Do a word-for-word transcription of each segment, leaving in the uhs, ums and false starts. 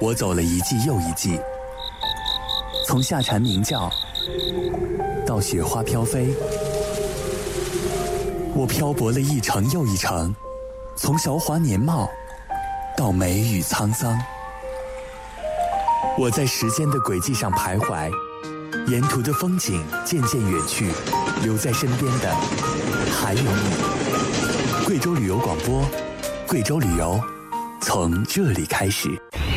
我走了一季又一季，从夏蝉鸣叫到雪花飘飞，我漂泊了一程又一程，从韶华年貌到梅雨沧桑。我在时间的轨迹上徘徊，沿途的风景渐渐远去，留在身边的还有你。贵州旅游广播，贵州旅游从这里开始。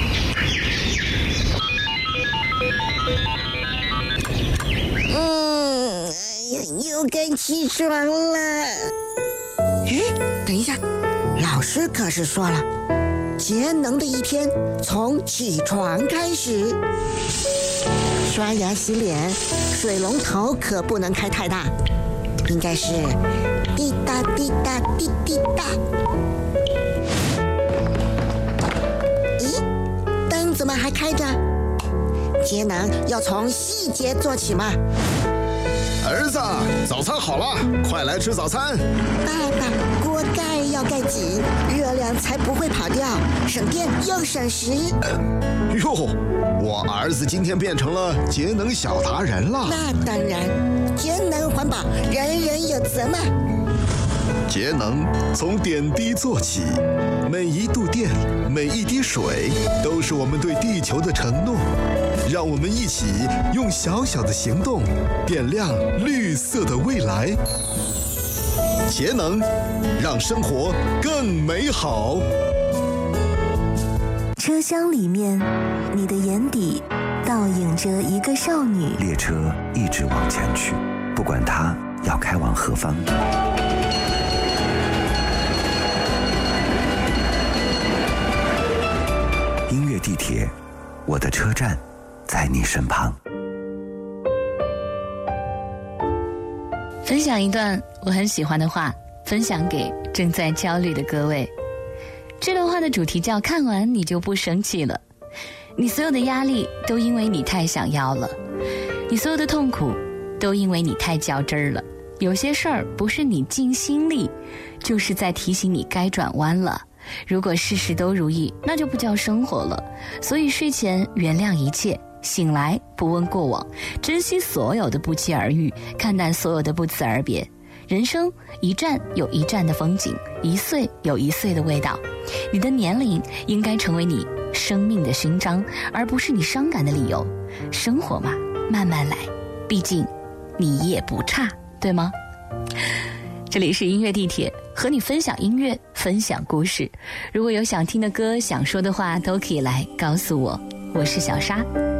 嗯，哎呀，又该起床了。哎，等一下，老师可是说了，节能的一天从起床开始。刷牙洗脸，水龙头可不能开太大，应该是滴答滴答滴滴答。咦，灯怎么还开着？节能要从细节做起嘛。 儿子，早餐好了，快来吃早餐。 爸爸，锅盖要盖紧，热量才不会跑掉，省电又省时。 哟，我儿子今天变成了节能小达人了。 那当然，节能环保，人人有责嘛。 节能从点滴做起，每一度电，每一滴水，都是我们对地球的承诺。让我们一起用小小的行动，点亮绿色的未来。节能，让生活更美好。 车厢里面，你的眼底倒映着一个少女。 列车一直往前去，不管它要开往何方。音乐地铁，我的车站在你身旁。 分享一段我很喜欢的话，分享给正在焦虑的各位。这段话的主题叫看完你就不生气了。你所有的压力都因为你太想要了，你所有的痛苦都因为你太较真儿了。有些事儿不是你尽心力，就是在提醒你该转弯了。如果事事都如意，那就不叫生活了。所以睡前原谅一切，醒来不问过往，珍惜所有的不期而遇，看淡所有的不辞而别。人生一站有一站的风景，一岁有一岁的味道。你的年龄应该成为你生命的勋章，而不是你伤感的理由。生活嘛，慢慢来，毕竟你也不差，对吗？这里是音乐地铁，和你分享音乐，分享故事。如果有想听的歌，想说的话，都可以来告诉我。我是小沙。